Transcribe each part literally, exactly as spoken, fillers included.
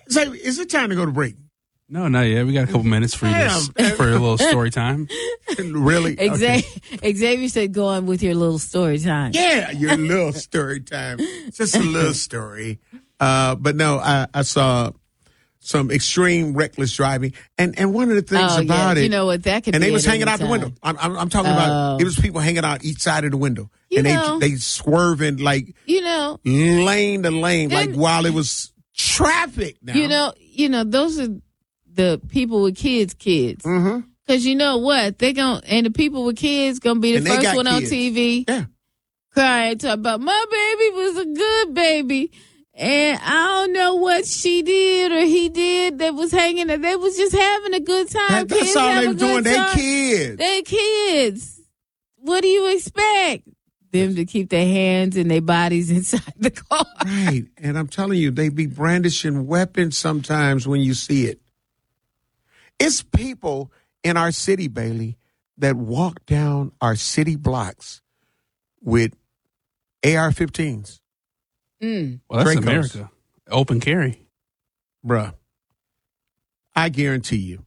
So is it time to go to break? No, not yet. We got a couple minutes for you this, for a little story time. Really? Xavier, Okay. Xavier said, "Go on with your little story time." Yeah, your little story time. Just a little story. Uh, but no, I, I saw some extreme reckless driving, and, and one of the things Oh, about yeah. it, You know what? That could and be they was at hanging any out the time. window. I'm, I'm, I'm talking Oh. about it was people hanging out each side of the window, You and they know. they swerving like You know, lane to lane, like And- while it was traffic. Now, you know, you know, those are the people with kids, kids. mm-hmm. Because you know what? They gon' and the people with kids gonna be the And they first got one on kids. T V Yeah. crying, talking about my baby was a good baby. And I don't know what she did or he did that was hanging. They was just having a good time. That, that's Kids all have they a were doing. good They time. kids. They kids. What do you expect? Them to keep their hands and their bodies inside the car. Right. And I'm telling you, they be brandishing weapons sometimes when you see it. It's people in our city, Bailey, that walk down our city blocks with A R fifteens. Mm. Well, that's Dracos. America. Open carry. Bruh, I guarantee you,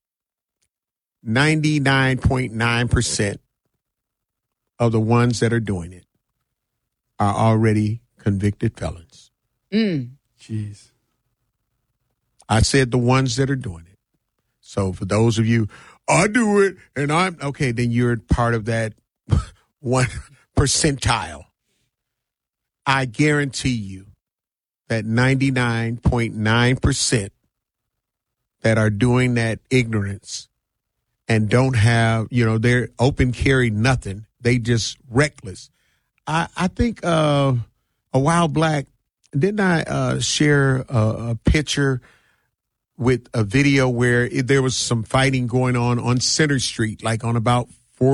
ninety-nine point nine percent of the ones that are doing it are already convicted felons. Mm. Jeez. I said the ones that are doing it. So for those of you, I do it, and I'm, okay, then you're part of that one percentile. I guarantee you that ninety-nine point nine percent that are doing that ignorance and don't have, you know, they're open carry nothing. They just reckless. I, I think uh, a while back, didn't I uh, share a, a picture with a video where it, there was some fighting going on on Center Street, like on about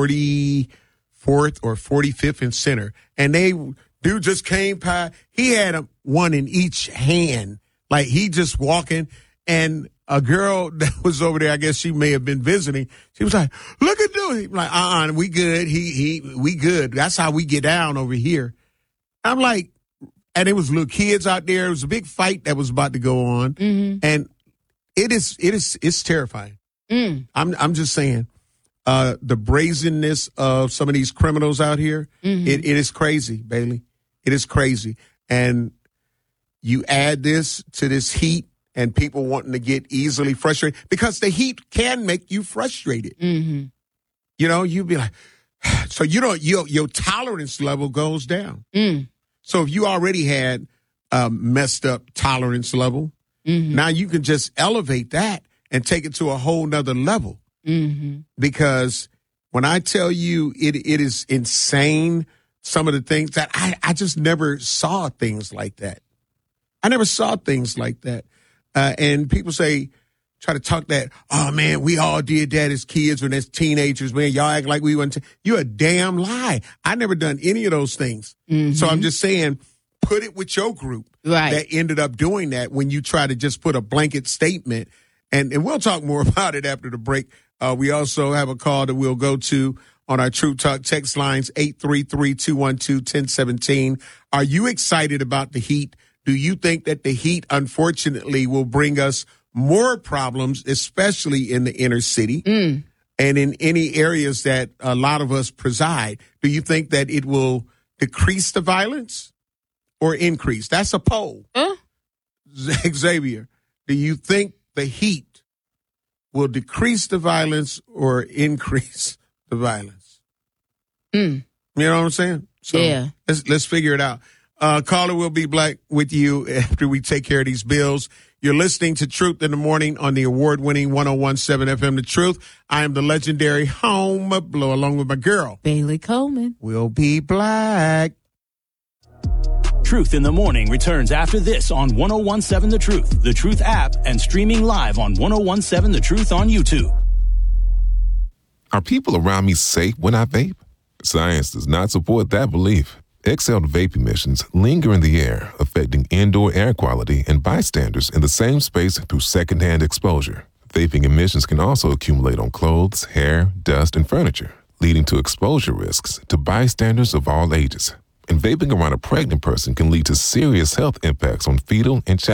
forty-fourth or forty-fifth and Center. And they, dude just came by. He had a, one in each hand. Like he just walking, and a girl that was over there, I guess she may have been visiting. She was like, look at dude. Like, uh-uh, we good. He, he, we good. That's how we get down over here. I'm like, and there was little kids out there. It was a big fight that was about to go on. Mm-hmm. And it is, it is, it's terrifying. Mm. I'm, I'm just saying, uh, the brazenness of some of these criminals out here, Mm-hmm. it, it is crazy, Bailey. It is crazy. And you add this to this heat and people wanting to get easily frustrated because the heat can make you frustrated. Mm-hmm. You know, you'd be like, so you don't, your, your tolerance level goes down. Mm. So if you already had a messed up tolerance level, Mm-hmm. now you can just elevate that and take it to a whole nother level. Mm-hmm. Because when I tell you it, it is insane, some of the things that I, I just never saw things like that. I never saw things like that. Uh, and people say, try to talk that, oh man, we all did that as kids or as teenagers, man. Y'all act like we went to, you're a damn lie. I never done any of those things. Mm-hmm. So I'm just saying, put it with your group. Right. That ended up doing that when you try to just put a blanket statement. And, and we'll talk more about it after the break. Uh, we also have a call that we'll go to on our True Talk text lines, eight three three, two one two, one zero one seven. Are you excited about the heat? Do you think that the heat, unfortunately, will bring us more problems, especially in the inner city Mm. and in any areas that a lot of us preside? Do you think that it will decrease the violence or increase? That's a poll. Huh? Xavier, do you think the heat will decrease the violence or increase the violence? Mm. You know what I'm saying? So Yeah. let's, let's figure it out. Uh, caller will be back with you after we take care of these bills. You're listening to Truth in the Morning on the award-winning one oh one point seven F M The Truth. I am the legendary Home Blow along with my girl, Bailey Coleman. Will Be Black. Truth in the Morning returns after this on one oh one point seven The Truth, The Truth app, and streaming live on one oh one point seven The Truth on YouTube. Are people around me safe when I vape? Science does not support that belief. Exhaled vape emissions linger in the air, affecting indoor air quality and bystanders in the same space through secondhand exposure. Vaping emissions can also accumulate on clothes, hair, dust, and furniture, leading to exposure risks to bystanders of all ages. And vaping around a pregnant person can lead to serious health impacts on fetal and child